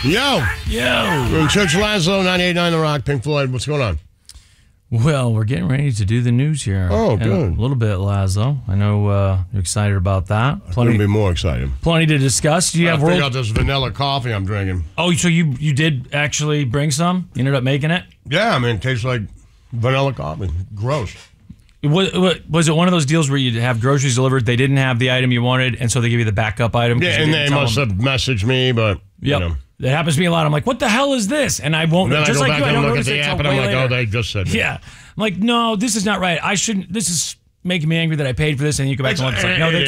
Yo. We're in Church Laszlo, 98.9 The Rock, Pink Floyd. What's going on? Well, we're getting ready to do the news here. Oh, good. A little bit, Laszlo. I know you're excited about that. I couldn't be more excited. Plenty to discuss. Do you have figure out this vanilla coffee I'm drinking. Oh, so you did actually bring some? You ended up making it? Yeah, I mean, it tastes like vanilla coffee. Gross. Was it one of those deals where you have groceries delivered, they didn't have the item you wanted, and so they give you the backup item? Yeah, and they must have messaged me, but, you know. That happens to me a lot. I'm like, what the hell is this? And I won't. And then just I go like back you, and I don't look at the app, and I'm like, later. oh, they just said that. Yeah. I'm like, no, this is not right. I shouldn't. This is making me angry that I paid for this. And you go back and look. It's like, no,